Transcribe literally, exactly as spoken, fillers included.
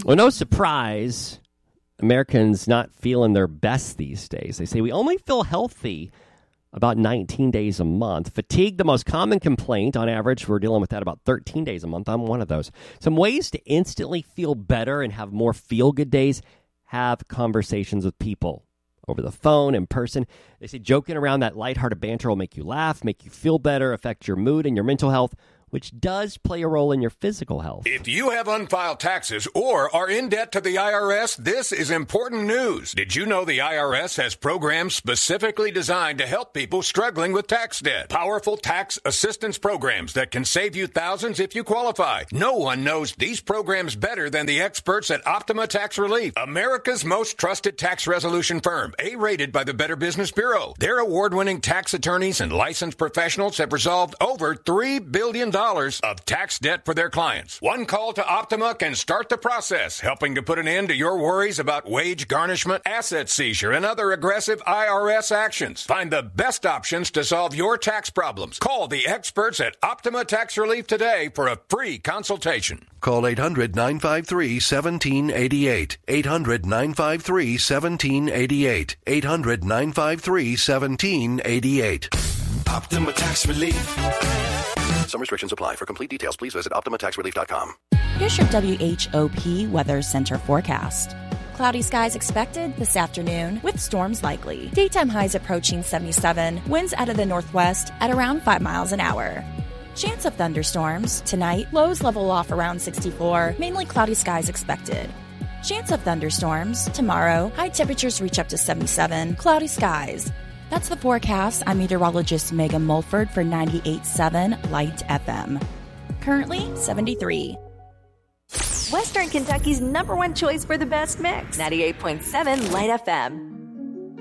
Well, no surprise, Americans not feeling their best these days. They say we only feel healthy about nineteen days a month. Fatigue, the most common complaint. On average, we're dealing with that about thirteen days a month. I'm one of those. Some ways to instantly feel better and have more feel-good days: have conversations with people over the phone, in person. They say joking around, that lighthearted banter will make you laugh, make you feel better, affect your mood and your mental health, which does play a role in your physical health. If you have unfiled taxes or are in debt to the I R S, this is important news. Did you know the I R S has programs specifically designed to help people struggling with tax debt? Powerful tax assistance programs that can save you thousands if you qualify. No one knows these programs better than the experts at Optima Tax Relief, America's most trusted tax resolution firm, A-rated by the Better Business Bureau. Their award-winning tax attorneys and licensed professionals have resolved over three billion dollars of tax debt for their clients. One call to Optima can start the process, helping to put an end to your worries about wage garnishment, asset seizure, and other aggressive I R S actions. Find the best options to solve your tax problems. Call the experts at Optima Tax Relief today for a free consultation. Call eight hundred, nine five three, one seven eight eight. eight hundred, nine five three, one seven eight eight. eight hundred, nine five three, one seven eight eight. Optima Tax Relief. Some restrictions apply. For complete details, please visit optima tax relief dot com. Here's your W H O P Weather Center forecast. Cloudy skies expected this afternoon with storms likely. Daytime highs approaching seventy-seven, winds out of the northwest at around five miles an hour. Chance of thunderstorms tonight, lows level off around sixty-four, mainly cloudy skies expected. Chance of thunderstorms tomorrow, high temperatures reach up to seventy-seven, cloudy skies. That's the forecast. I'm meteorologist Megan Mulford for ninety-eight point seven Light F M. Currently seventy-three. Western Kentucky's number one choice for the best mix. ninety-eight point seven Light F M.